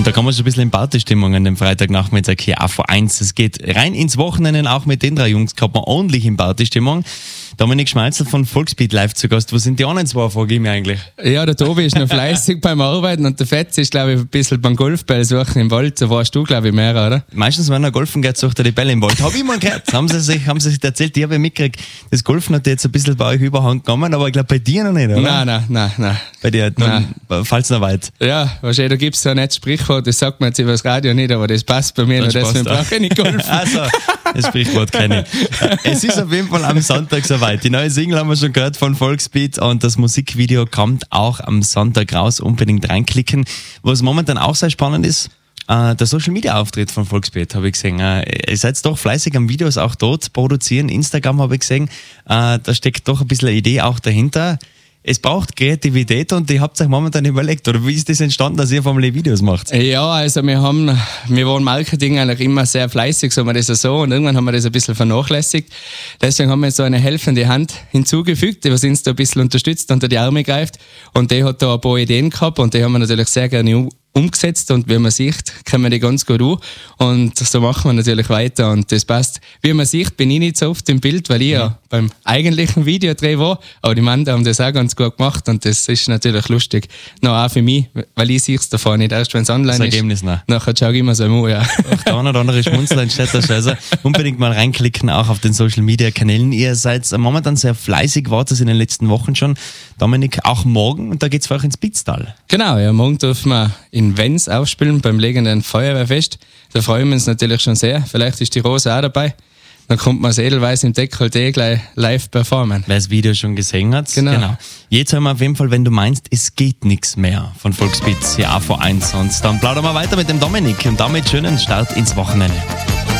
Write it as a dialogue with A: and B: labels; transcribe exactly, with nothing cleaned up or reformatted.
A: Und da kann man schon ein bisschen in Partystimmung an dem Freitagnachmittag hier A V eins. Es geht rein ins Wochenende, auch mit den drei Jungs kommt man ordentlich in Partystimmung. Dominik Schmalzl von Volksbeat live zu Gast. Wo sind die anderen zwei, frage ich mich eigentlich?
B: Ja, der Tobi ist noch fleißig beim Arbeiten und der Fetz ist, glaube ich, ein bisschen beim Golfball suchen im Wald. So warst du, glaube ich, mehr, oder?
A: Meistens, wenn er golfen geht, sucht er die Bälle im Wald. Habe ich mal gehört. haben, sie sich, haben sie sich erzählt, ich habe ja mitgekriegt, das Golfen hat jetzt ein bisschen bei euch überhand genommen, aber ich glaube bei dir noch nicht, oder?
B: Nein, nein, nein, nein.
A: Bei dir, dann fällt es noch weit.
B: Ja, wahrscheinlich, da gibt es so ein nettes Sprichwort, das sagt man jetzt über das Radio nicht, aber das passt bei mir noch, deswegen brauche ich nicht golfen.
A: Also, das Sprichwort kenne ich. Es ist auf jeden Fall am Sonntag soweit. Die neue Single haben wir schon gehört von Volksbeat und das Musikvideo kommt auch am Sonntag raus. Unbedingt reinklicken. Was momentan auch sehr spannend ist, äh, der Social-Media-Auftritt von Volksbeat habe ich gesehen. Äh, ihr seid doch fleißig am Videos auch dort produzieren. Instagram habe ich gesehen. Äh, da steckt doch ein bisschen eine Idee auch dahinter. Es braucht Kreativität und ihr habt euch momentan überlegt, oder wie ist das entstanden, dass ihr vom Videos macht?
B: Ja, also wir haben, wir waren Marketing eigentlich immer sehr fleißig, sagen wir das so, und irgendwann haben wir das ein bisschen vernachlässigt. Deswegen haben wir so eine helfende Hand hinzugefügt, die uns da ein bisschen unterstützt, unter die Arme greift, und die hat da ein paar Ideen gehabt und die haben wir natürlich sehr gerne umgesetzt, und wie man sieht, kommen die ganz gut an, und so machen wir natürlich weiter und das passt. Wie man sieht, bin ich nicht so oft im Bild, weil ich ja, ja beim eigentlichen Videodreh war, aber die Männer haben das auch ganz gut gemacht und das ist natürlich lustig. Noch auch für mich, weil ich sehe es davon nicht, erst wenn es online
A: das Ergebnis,
B: ist.
A: Nein.
B: Nachher schaue ich immer so an, ja.
A: Auch der eine oder andere Schmunzler entsteht da schon. Also unbedingt mal reinklicken, auch auf den Social Media Kanälen. Ihr seid momentan sehr fleißig, wart es in den letzten Wochen schon. Dominik, auch morgen, und da geht es für euch ins Pitztal.
B: Genau, ja, morgen dürfen wir in Wenz aufspielen beim legendären Feuerwehrfest. Da freuen wir uns natürlich schon sehr. Vielleicht ist die Rose auch dabei. Dann kommt man das Edelweiß im Dekolleté gleich live performen.
A: Wer das Video schon gesehen hat.
B: Genau. genau.
A: Jetzt hören wir auf jeden Fall, wenn du meinst, es geht nichts mehr von Volksbeat hier A V eins. Und dann plaudern wir weiter mit dem Dominik und damit schönen Start ins Wochenende.